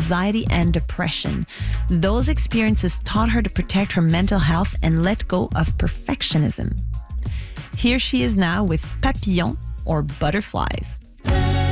anxiety and depression. Those experiences taught her to protect her mental health and let go of perfectionism. Here she is now with Papillon, or Butterflies.